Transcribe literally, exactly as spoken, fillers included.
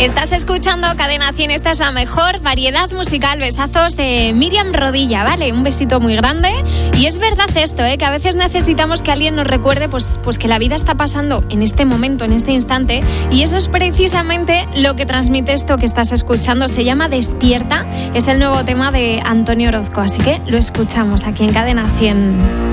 Estás escuchando Cadena cien, esta es la mejor variedad musical. Besazos de Miriam Rodilla, ¿vale? Un besito muy grande. Y es verdad esto, ¿eh? Que a veces necesitamos que alguien nos recuerde pues, pues que la vida está pasando en este momento, en este instante. Y eso es precisamente lo que transmite esto que estás escuchando. Se llama Despierta. Es el nuevo tema de Antonio Orozco. Así que lo escuchamos aquí en Cadena cien.